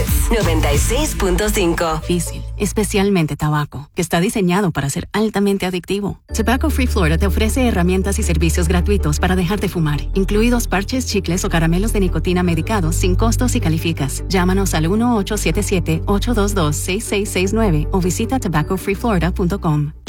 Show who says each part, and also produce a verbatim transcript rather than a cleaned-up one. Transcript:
Speaker 1: Hits noventa y seis punto cinco.
Speaker 2: Difícil, especialmente tabaco, que está diseñado para ser altamente adictivo. Tobacco Free Florida te ofrece herramientas y servicios gratuitos para dejar de fumar, incluidos parches, chicles o caramelos de nicotina medicados sin costos si calificas. Llámanos al uno ocho siete siete, ocho dos dos, seis seis seis nueve o visita tobacco free florida punto com.